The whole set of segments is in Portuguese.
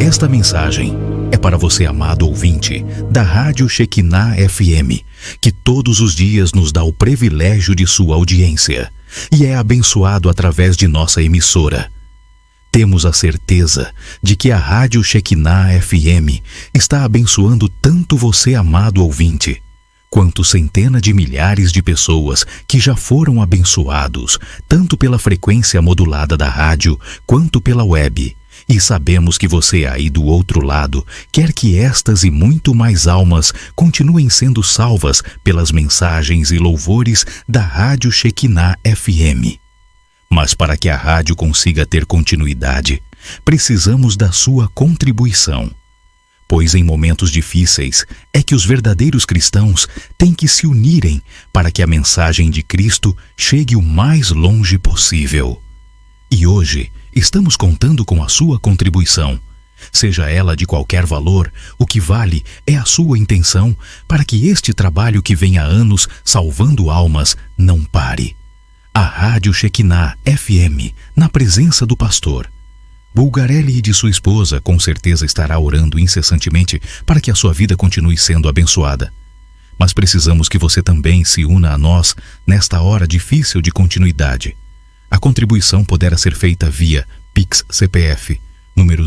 Esta mensagem é para você, amado ouvinte da Rádio Shekinah FM, que todos os dias nos dá o privilégio de sua audiência e é abençoado através de nossa emissora. Temos a certeza de que a Rádio Shekinah FM está abençoando tanto você, amado ouvinte, quanto centenas de milhares de pessoas que já foram abençoados, tanto pela frequência modulada da rádio, quanto pela web. E sabemos que você aí do outro lado quer que estas e muito mais almas continuem sendo salvas pelas mensagens e louvores da Rádio Shekinah FM. Mas para que a rádio consiga ter continuidade, precisamos da sua contribuição. Pois em momentos difíceis é que os verdadeiros cristãos têm que se unirem para que a mensagem de Cristo chegue o mais longe possível. E hoje estamos contando com a sua contribuição. Seja ela de qualquer valor, o que vale é a sua intenção para que este trabalho que vem há anos salvando almas não pare. A Rádio Shekinah FM, na presença do pastor Bulgarelli e de sua esposa, com certeza estará orando incessantemente para que a sua vida continue sendo abençoada. Mas precisamos que você também se una a nós nesta hora difícil de continuidade. A contribuição poderá ser feita via Pix CPF, número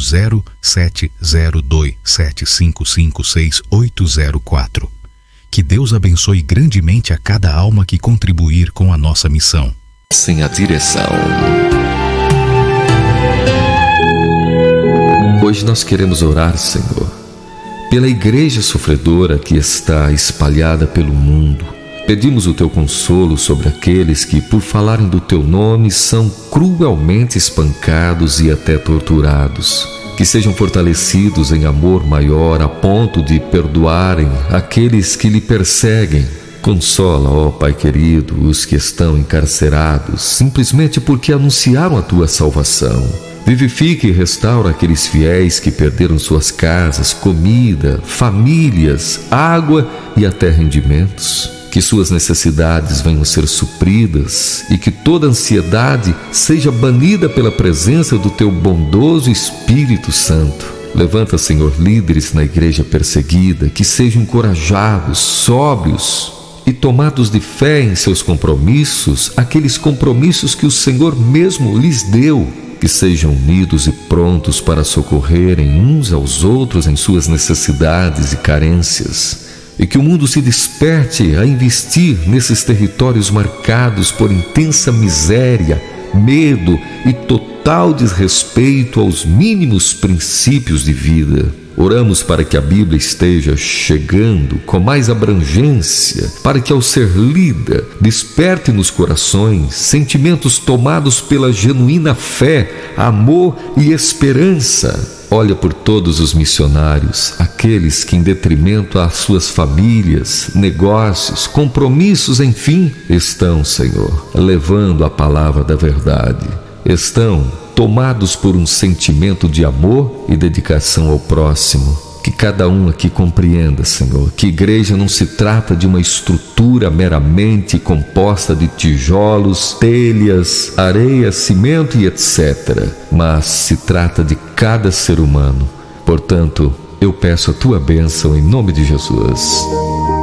070275568804. Que Deus abençoe grandemente a cada alma que contribuir com a nossa missão. Sem a direção. Hoje nós queremos orar, Senhor, pela igreja sofredora que está espalhada pelo mundo. Pedimos o teu consolo sobre aqueles que, por falarem do teu nome, são cruelmente espancados e até torturados. Que sejam fortalecidos em amor maior a ponto de perdoarem aqueles que lhe perseguem. Consola, ó Pai querido, os que estão encarcerados simplesmente porque anunciaram a tua salvação. Vivifica e restaura aqueles fiéis que perderam suas casas, comida, famílias, água e até rendimentos. Que suas necessidades venham ser supridas e que toda ansiedade seja banida pela presença do teu bondoso Espírito Santo. Levanta, Senhor, líderes na igreja perseguida, que sejam encorajados, sóbrios e tomados de fé em seus compromissos, aqueles compromissos que o Senhor mesmo lhes deu. Que sejam unidos e prontos para socorrerem uns aos outros em suas necessidades e carências. E que o mundo se desperte a investir nesses territórios marcados por intensa miséria, medo e total desrespeito aos mínimos princípios de vida. Oramos para que a Bíblia esteja chegando com mais abrangência, para que ao ser lida, desperte nos corações sentimentos tomados pela genuína fé, amor e esperança. Olha por todos os missionários, aqueles que em detrimento às suas famílias, negócios, compromissos, enfim, estão, Senhor, levando a palavra da verdade. Estão tomados por um sentimento de amor e dedicação ao próximo. Que cada um aqui compreenda, Senhor, que igreja não se trata de uma estrutura meramente composta de tijolos, telhas, areia, cimento e etc., mas se trata de cada ser humano. Portanto, eu peço a tua bênção em nome de Jesus.